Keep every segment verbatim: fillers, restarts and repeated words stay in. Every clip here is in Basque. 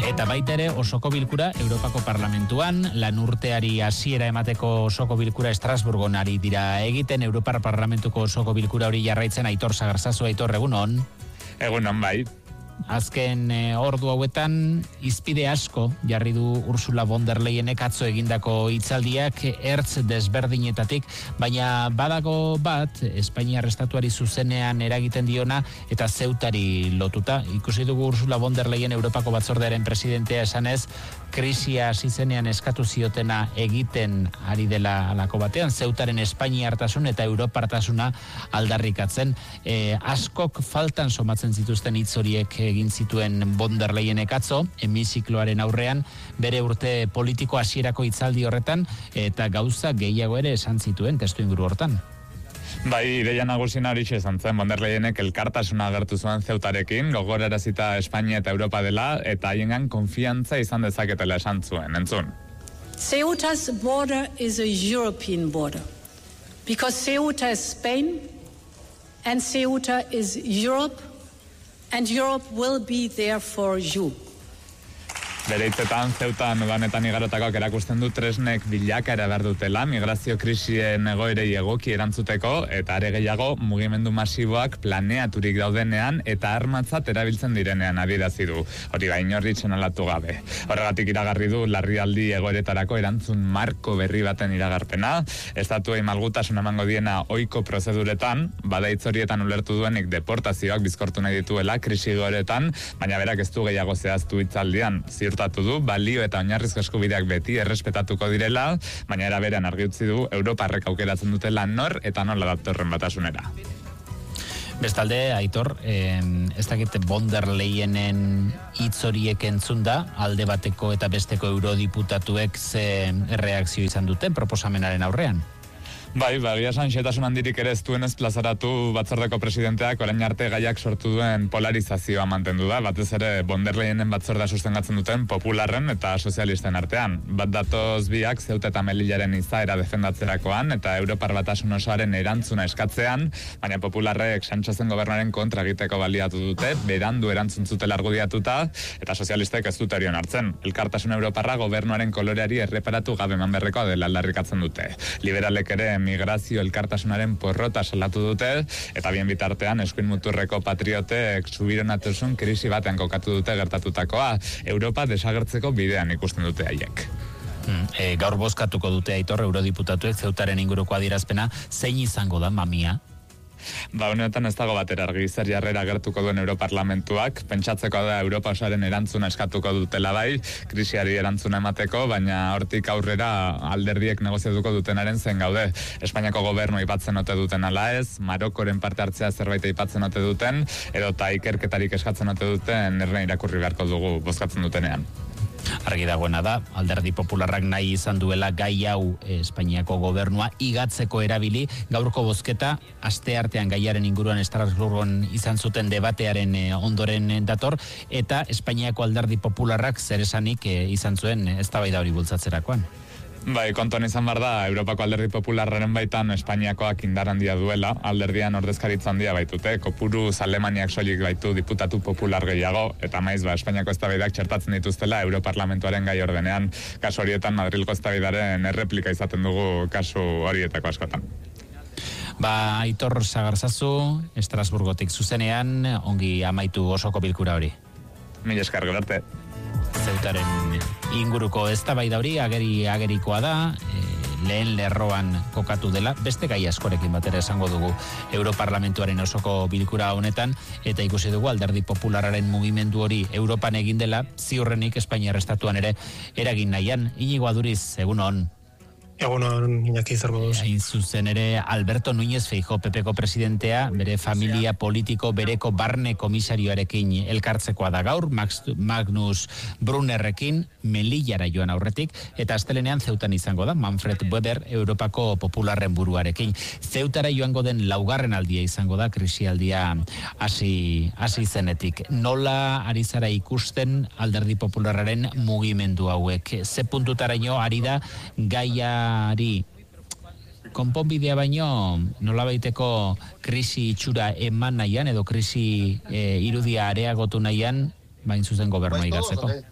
Eta baita ere osoko bilkura Europako Parlamentuan, lan urteari hasiera emateko osoko bilkura Estrasburgon ari dira egiten. Europar Parlamentuko osoko bilkura hori jarraitzen Aitor Sagarzazu. Aitor, egunon. Egunon, bai. Azken e, ordu hauetan izpide asko jarri du Ursula von der Leyenek atzo egindako hitzaldiak ertz desberdinetatik, baina badago bat Espainiar estatuari zuzenean eragiten diona eta Zeutari lotuta. Ikusi dugu Ursula von der Leyen Europako Batzordearen presidentea esanez, krisia hasi zenean eskatu ziotena egiten ari dela halako batean, Zeutaren Espainiartasun eta Europartasuna aldarrikatzen. E, askok faltan somatzen zituzten hitz horiek egin zituen von der Leyenek atzo, hemizikloaren aurrean, bere urte politiko hasierako hitzaldi horretan, eta gauza gehiago ere esan zituen testuinguru hortan. Bai, ideia nagusiena horixe izan zen, von der Leyenek elkartasuna agertu zuen Zeutarekin, gogorarazita Espainia eta Europa dela, eta haiengan konfiantza izan dezaketela esan zuen, entzun. Ceuta's border is a European border, because Ceuta is Spain, and Ceuta is Europe, and Europe will be there for you. Bere hitzetan, Zeutan udanetan igarotakoak erakusten du tresnek bilakaera behar dutela, migrazio krisien egoerei egoki erantzuteko, eta are gehiago mugimendu masiboak planeaturik daudenean eta armatzat erabiltzen direnean adierazi du. Hori da, inorritzen alatu gabe. Horregatik iragarri du larrialdi egoeretarako erantzun marko berri baten iragarpena, estatuei malgutasun emango diena ohiko prozeduretan, bada hitz horietan ulertu duenik deportazioak bizkortu nahi dituela krisi egoeretan, baina berak ez du gehiago zehaztu hitzaldian. Ziurtatu du, balio eta oinarrizko eskubideak beti errespetatuko direla, baina era berean argi utzi du Europarrek aukeratzen dutela nor eta nola datorren batasunera. Bestalde, Aitor, eh, ez dakit von der Leyenen hitz horiek entzunda, alde bateko eta besteko eurodiputatuek ze erreakzio izan duten proposamenaren aurrean? Bai, bagia esan xetasun handirik ere ez duenez plazaratu batzordeko presidenteak orain arte gaiak sortu duen polarizazioa mantendu da, batez ere von der Leyenen batzordea sustengatzen duten popularren eta sozialisten artean. Bat datoz biak Ceuta eta Melillaren izaera defendatzerakoan eta Europar Batasun osoaren erantzuna eskatzean, baina popularrek Sanchezen gobernuaren kontra egiteko baliatu dute, berandu erantzun zutela argudiatuta, eta sozialistek ez dute horion hartzen. Elkartasun Europarra gobernuaren koloreari erreparatu gabe eman beharrekoa dela aldarrikatzen dute. Liberalek ere migrazio elkartasunaren porrota salatu dute, eta bien bitartean eskuin muturreko patriotek subironatasun krisi batean kokatu dute gertatutakoa, Europa desagertzeko bidean ikusten dute haiek. Hmm, e, gaur bozkatuko dute, Aitor, eurodiputatuek Zeutaren inguruko adierazpena, zein izango da, mamia? Ba, honetan ez dago batera argi zer jarrera gertuko duen Europarlamentuak, pentsatzeko da Europa osoaren erantzuna eskatuko dutela bai, krisiari erantzuna emateko, baina hortik aurrera alderdiek negoziatuko dutenaren zen gaude. Espainiako gobernu aipatzen ote duten ala ez, Marokoren parte hartzea zerbait aipatzen ote duten, edota ikerketarik eskatzen ote duten erren irakurri beharko dugu bozkatzen dutenean. Argi dagoena da, alderdi popularrak nahi izan duela gai hau Espainiako gobernua igatzeko erabili, gaurko bozketa asteartean gaiaren inguruan Estrasburgon izan zuten debatearen ondoren dator, eta Espainiako alderdi popularrak zer esanik izan zuen eztabaida hori bultzatzerakoan. Bai, kontuan izan behar da, Europako alderdi popularraren baitan Espainiakoak indar handia duela, alderdian ordezkaritza handia baitute, kopuru Alemaniak soilik baitu diputatu popular gehiago, eta maiz ba, Espainiako eztabaidak txertatzen dituztela Europarlamentuaren gai ordenean, kasu horietan Madrilko eztabaidaren erreplika izaten dugu kasu horietako askotan. Ba, Aitor Sagarzazu, Estrasburgotik zuzenean, ongi amaitu osoko bilkura hori. Mil esker, gero arte. Zeutaren inguruko eztabaida hori ageri agerikoa da, e, lehen lerroan kokatu dela, beste gai askorekin batera esango dugu Europarlamentuaren osoko bilkura honetan, eta ikusi dugu alderdi popularraren mugimendu hori Europan egin dela, ziurrenik Espainiar estatuan ere eragin nahian. Inigo Aduriz, egun on. Egunon, Iñaki, zer moduz. Hain zuzen ere, Alberto Núñez Feijóo, P Pko presidentea, bere familia politiko bereko barne komisarioarekin elkartzekoa da gaur, Max, Magnus Brunnerrekin, Melillara joan aurretik, eta astelenean Zeutan izango da, Manfred Weber, Europako popularren buruarekin. Zeutara joango den laugarren aldia izango da, krisialdia hasi hasi zenetik. Nola ari zara ikusten alderdi popularraren mugimendu hauek? Ze puntutaraino ari da gaia ari konponbidea baino nolabaiteko krisi itxura eman nahian edo krisi e, irudia areagotu nahian bain zuzen gobernua igatzeko?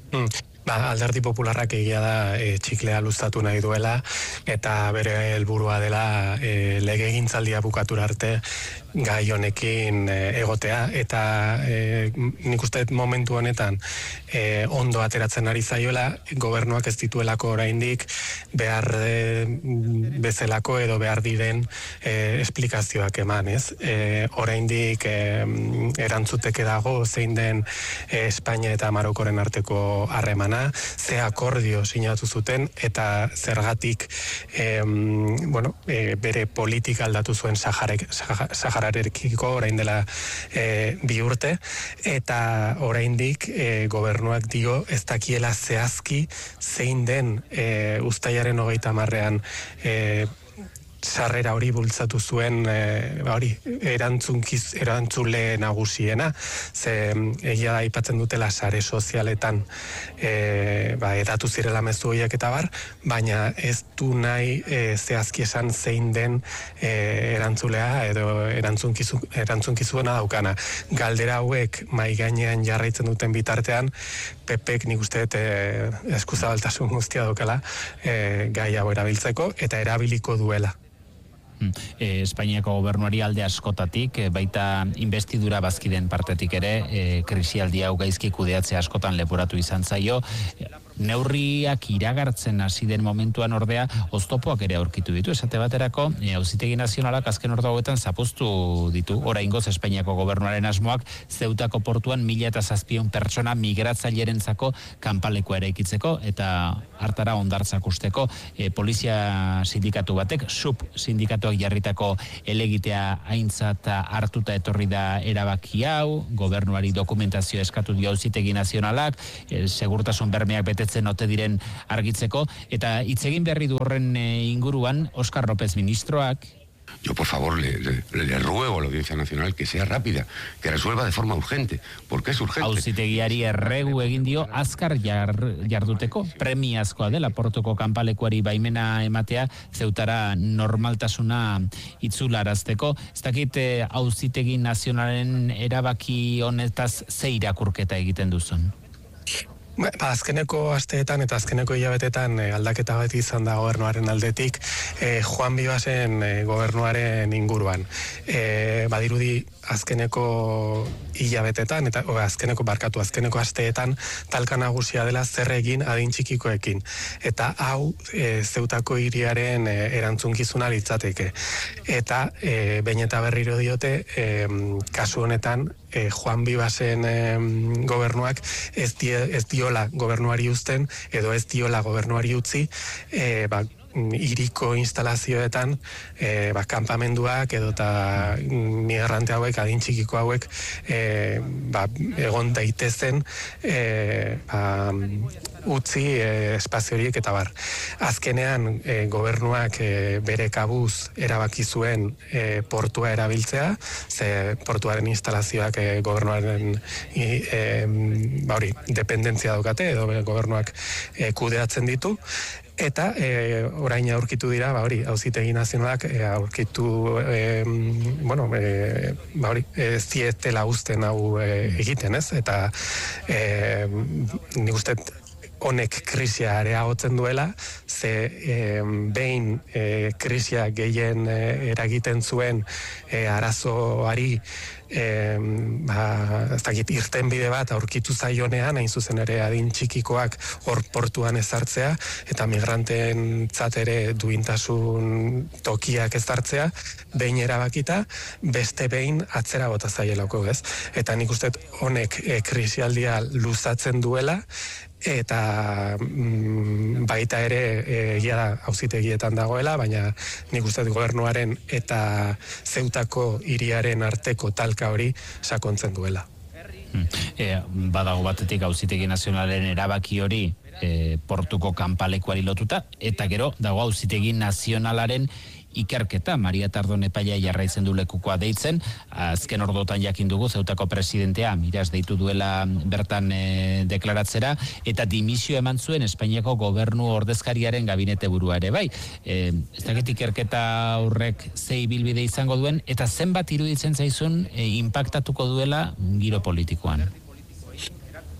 Mm. Ba, alderdi popularrak egia da e, txiklea luztatu nahi duela eta bere helburua dela e, legegintzaldia bukatura arte gai honekin e, egotea eta e, nik uste momentu honetan e, ondo ateratzen ari zaiola, gobernuak ez dituelako oraindik behar e, bezalako edo behar diren e, esplikazioak eman, ez? E, oraindik e, erantzuteke dago zein den e, Espainia eta Marokoren arteko harremana, ze akordio sinatu zuten eta zergatik e, bueno, e, bere politika aldatu zuen Saharek, Sahararekiko orain dela e, bi urte eta oraindik e, gobernuak dio ez dakiela zehazki zein den e, uztailaren hogeita hamarrean e, sarrera hori bultzatu zuen e, hori erantzunkiz erantzule nagusiena, ze egia da aipatzen dutela sare sozialetan e, ba, edatu zirela mezu horiek eta bar, baina ez du nahi e, zehazki esan zein den e, erantzulea edo erantzunkizu, erantzunkizuena daukana. Galdera hauek mai gainean jarraitzen duten bitartean, P Pek nik uste dut e, eskuzabaltasun guztia daukala e, gai hau erabiltzeko eta erabiliko duela. E, Espainiako gobernuari alde askotatik, e, baita investidura bazkiden partetik ere, e, krisialdi hau gaizki kudeatzea askotan leporatu izan zaio. Neurriak iragartzen hasi den momentuan ordea, oztopoak ere aurkitu ditu. Esate baterako, e, Auzitegi Nazionalak azken ordu hauetan zapuztu ditu. Oraingoz Espainiako gobernuaren asmoak Zeutako portuan mila eta zazpiehun pertsona migratzailerentzako kanpalekua eraikitzeko eta hartara hondartzak usteko. E, polizia sindikatu batek, sub sindikatuak jarritako elegitea aintzat hartuta etorri da erabaki hau, gobernuari dokumentazio eskatu dio Auzitegi Nazionalak, e, segurtasun bermeak bete ote diren argitzeko, eta hitz egin berri du horren inguruan Óscar López ministroak. Yo, por favor, le, le, le ruego a la Audiencia Nacional que sea rápida, que resuelva de forma urgente, porque es urgente. Auzitegiari erregu egin dio azkar jar, jarduteko, premiazkoa dela portuko kanpalekuari baimena ematea, Zeutara normaltasuna itzularazteko. Ez dakit Auzitegi Nazionalen erabaki honetaz ze irakurketa egiten duzun? Ba, azkeneko asteetan eta azkeneko hilabetetan e, aldaketa bat izan da gobernuaren aldetik e, Juan Bibasen e, gobernuaren inguruan. E, badirudi azkeneko hilabetetan eta o, azkeneko barkatu azkeneko asteetan talka nagusia dela zer egin adin txikikoekin. Eta hau e, Zeutako hiriaren e, erantzunkizuna litzateke. Eta e, behin eta berriro diote e, kasu honetan e, Juan Bibasen e, gobernuak ez, die, ez diola gobernuari uzten edo ez diola gobernuari utzi e, ba, hiriko instalazioetan e, ba, kanpamenduak edo eta migrante hauek, adin txikiko hauek e, ba, egon daitezen e, ba, utzi e, espazio horiek eta bar. Azkenean e, gobernuak e, bere kabuz erabaki zuen e, portua erabiltzea, ze portuaren instalazioak e, gobernuaren e, e, ba, hori, dependentzia daukate edo gobernuak e, kudeatzen ditu. Eta e, orain aurkitu dira, ba hori, Auzitegi Nazionalak e, aurkitu, e, bueno, e, ba hori, ez dietela uzten hau e, egiten, ez? Eta e, nik uste honek krisia areagotzen duela, ze e, behin e, krisia gehien e, eragiten zuen e, arazoari E, ba, ez dakit, irtenbide bat aurkitu zaionean, hain zuzen ere adin txikikoak hor portuan ezartzea, eta migranteen ere duintasun tokiak ezartzea, behin erabakita, beste behin atzera bota zaielako, ez? Eta nik uste honek e, krisialdia luzatzen duela, eta mm, baita ere egia da auzitegietan dagoela, baina nik uste gobernuaren eta Zeutako hiriaren arteko talka hori sakontzen duela. Hmm. E, badago batetik Auzitegi Nazionalen erabaki hori e, portuko kanpalekuari lotuta, eta gero dago Auzitegi Nazionalaren ikerketa, Maria Tardon epaia jarraitzen du lekukoa deitzen, azken ordotan jakin dugu Zeutako presidentea miraz deitu duela bertan e, deklaratzera, eta dimisio eman zuen Espainiako gobernu ordezkariaren gabinete burua ere bai. E, ez dakit ikerketa horrek ze ibilbide izango duen, eta zenbat iruditzen zaizun e, inpaktatuko duela giro politikoan?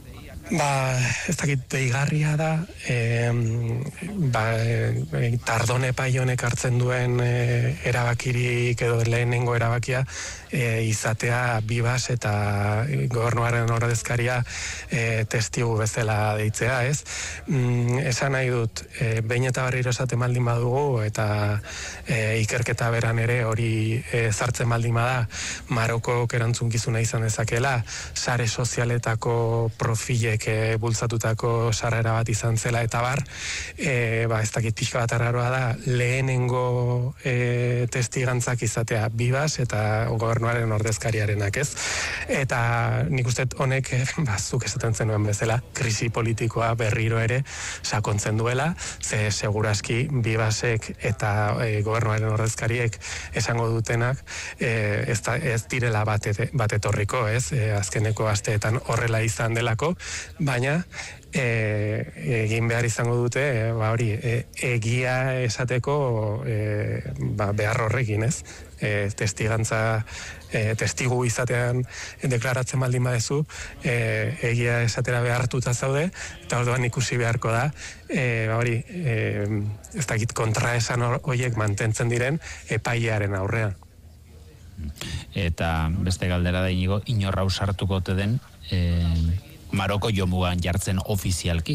Ba, ez dakit deigarria da, e, ba, e, tardone paionek hartzen duen e, erabakirik edo lehenengo erabakia e, izatea Bibas eta gobernuaren ordezkaria e, testigu bezala deitzea, ez? Mm, esan nahi dut, e, behin eta berriro esaten baldin badugu eta e, ikerketa beran ere hori e, zartzen baldin bada Marokok erantzunkizuna izan dezakela, sare sozialetako profilek e, bultzatutako sarrera bat izan zela eta bar, e, ba, ez dakit pixka bat arraroa da, lehenengo e, testigantzak izatea Bibas eta gobernuaren ordezkariarenak, ez? Eta nik uste honek, ba, zuk esaten zenuen bezala, krisi politikoa berriro ere sakontzen duela, ze seguraski Bibasek eta e, gobernuaren ordezkariek esango dutenak e, ez, da, ez direla bat, bat etorriko, ez? E, azkeneko asteetan horrela izan delako, baina E, egin behar izango dute, e, ba hori, e, egia esateko e, ba, behar horrekin, ez? E, testigantza, e, testigu izatean deklaratzen baldin badezu, e, egia esatera behartuta zaude, eta orduan ikusi beharko da, e, ba hori, e, ez dakit kontraesan horiek mantentzen diren epailearen aurrean. Eta beste galdera da inigo, inorra usartuko te den, e, Maroko jomugan jartzen ofizialki?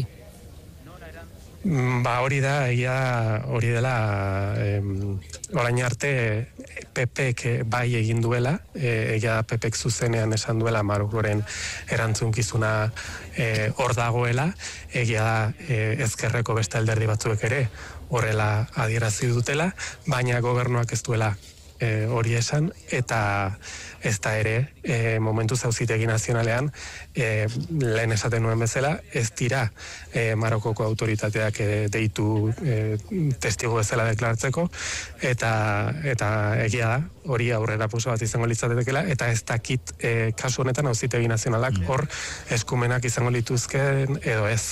Ba hori da, egia hori dela, em, orain arte P Pek bai egin duela, e, egia P Pek zuzenean esan duela Marokoren erantzunkizuna e, hor dagoela, egia da e, ezkerreko beste alderdi batzuek ere horrela adierazi dutela, baina gobernuak ez duela E, hori esan, eta ez da ere, e, momentu zauzitegi nazionalean, e, lehen esaten nuen bezala, ez dira e, Marokoko autoritateak e, deitu e, testigu bezala deklaratzeko, eta, eta egia da, hori aurrera puso bat izango litzatekela, eta ez dakit e, kasu honetan auzitegi nazionalak hor eskumenak izango lituzken edo ez.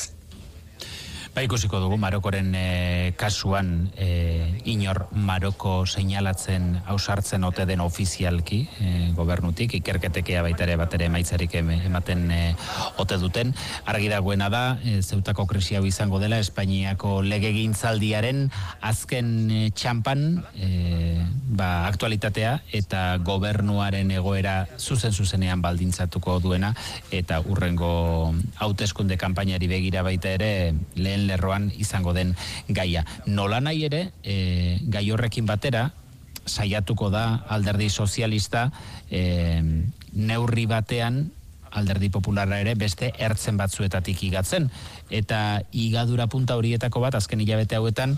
Ba, ikusiko dugu Marokoren e, kasuan e, inor Maroko seinalatzen ausartzen ote den ofizialki e, gobernutik, ikerketekea baita ere bat ere emaitzarik ematen e, ote duten. Argi dagoena da, e, zeutako krisi hau izango dela Espainiako legegintzaldiaren azken e, txampan e, ba, aktualitatea eta gobernuaren egoera zuzen zuzenean baldintzatuko duena, eta urrengo hauteskunde kanpainari begira baita ere lehen lerroan izango den gaia. Nola nahi ere, e, gai horrekin batera, saiatuko da alderdi sozialista e, neurri batean alderdi popularra ere beste ertzen batzuetatik igatzen. Eta igadura punta horietako bat, azken hilabete hauetan,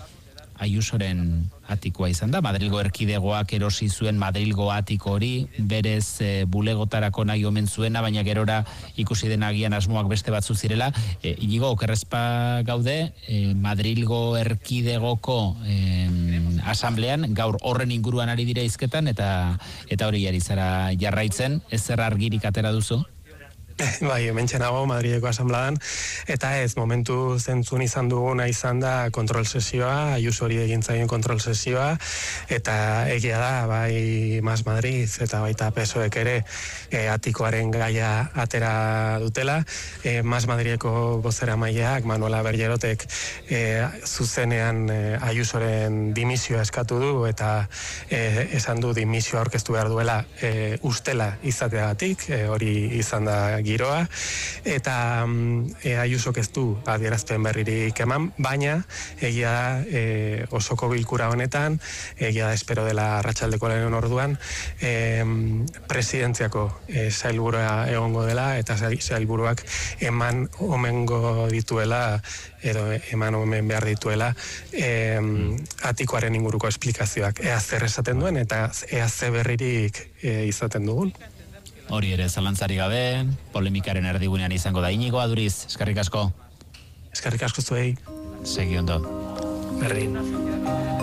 Ayusoren atikoa izan da. Madrilgo erkidegoak erosi zuen Madrilgo atiko hori, berez e, bulegotarako nahi omen zuena, baina gerora ikusi den agian asmoak beste batzu zirela. E, inigo, okerrezpa gaude, e, Madrilgo erkidegoko e, asamblean, gaur horren inguruan ari dira izketan, eta eta hori jari zara jarraitzen, ez zer argirik atera duzu? Bai, hementxe nago Madrileko asambladan, eta ez, momentu zentzun izan duguna izan da kontrol sesioa, Ayusori egin zaien kontrol sesioa, eta egia da, bai Mas Madrid eta baita P S O ek ere e, atikoaren gaia atera dutela. E, Mas Madrileko bozeramaileak, Manuela Bergerotek, e, zuzenean e, Ayusoren dimisioa eskatu du, eta e, esan du dimisioa aurkeztu behar duela e, ustela izateagatik, e, hori izan da giroa, eta e, Ayusok ez du adierazpen berririk eman, baina egia da e, osoko bilkura honetan, egia da espero dela arratsaldeko lehen orduan, e, presidentziako e, sailburua egongo dela, eta sailburuak eman omengo dituela, edo eman omen behar dituela, e, atikoaren inguruko esplikazioak, ea zer esaten duen, eta ea ze berririk e, izaten dugun. Hori ere, zalantzari gabe, polemikaren erdigunean izango da. Inigo Aduriz, eskerrik asko. Eskerrik asko zuei. Segi ondo. Berdin.